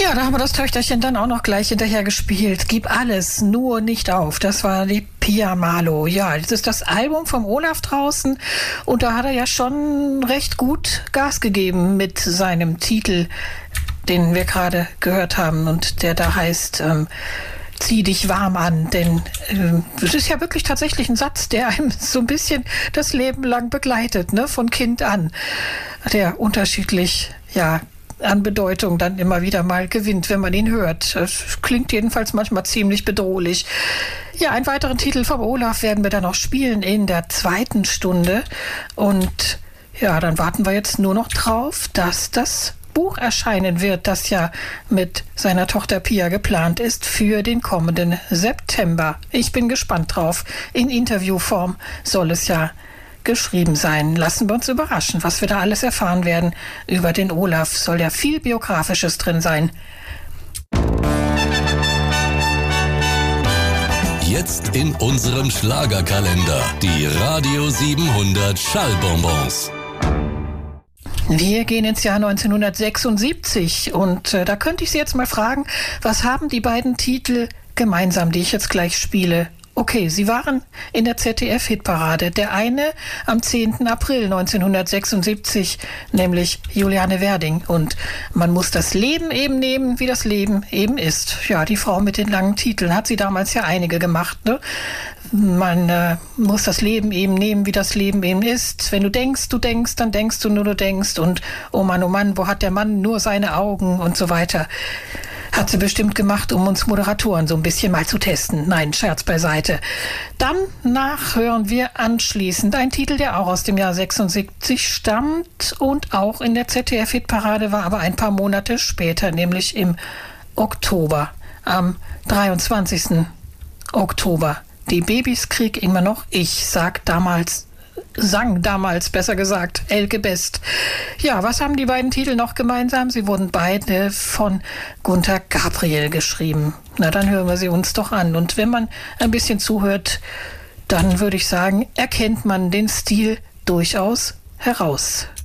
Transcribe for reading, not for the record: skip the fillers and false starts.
Ja, da haben wir das Töchterchen dann auch noch gleich hinterher gespielt. Gib alles, nur nicht auf. Das war die Pia Malo. Ja, das ist das Album vom Olaf draußen. Und da hat er ja schon recht gut Gas gegeben mit seinem Titel, den wir gerade gehört haben und der da heißt Zieh dich warm an, denn es ist ja wirklich tatsächlich ein Satz, der einem so ein bisschen das Leben lang begleitet, ne, von Kind an, der unterschiedlich, ja, an Bedeutung dann immer wieder mal gewinnt, wenn man ihn hört. Es klingt jedenfalls manchmal ziemlich bedrohlich. Ja, einen weiteren Titel vom Olaf werden wir dann noch spielen in der zweiten Stunde und ja, dann warten wir jetzt nur noch drauf, dass das Buch erscheinen wird, das ja mit seiner Tochter Pia geplant ist für den kommenden September. Ich bin gespannt drauf. In Interviewform soll es ja geschrieben sein. Lassen wir uns überraschen, was wir da alles erfahren werden über den Olaf. Soll ja viel Biografisches drin sein. Jetzt in unserem Schlagerkalender die Radio 700 Schallbonbons. Wir gehen ins Jahr 1976 und da könnte ich Sie jetzt mal fragen, was haben die beiden Titel gemeinsam, die ich jetzt gleich spiele? Okay, sie waren in der ZDF-Hitparade. Der eine am 10. April 1976, nämlich Juliane Werding. Und man muss das Leben eben nehmen, wie das Leben eben ist. Ja, die Frau mit den langen Titeln hat sie damals ja einige gemacht, ne? Man muss das Leben eben nehmen, wie das Leben eben ist. Wenn du denkst, dann denkst du nur, du denkst. Und oh Mann, wo hat der Mann nur seine Augen und so weiter. Hat sie bestimmt gemacht, um uns Moderatoren so ein bisschen mal zu testen. Nein, Scherz beiseite. Dann hören wir anschließend einen Titel, der auch aus dem Jahr 76 stammt und auch in der ZDF-Hitparade war, aber ein paar Monate später, nämlich im Oktober, am 23. Oktober. Die Babys krieg immer noch ich, sang damals, besser gesagt, Elke Best. Ja, was haben die beiden Titel noch gemeinsam? Sie wurden beide von Gunter Gabriel geschrieben. Na, dann hören wir sie uns doch an. Und wenn man ein bisschen zuhört, dann würde ich sagen, erkennt man den Stil durchaus heraus.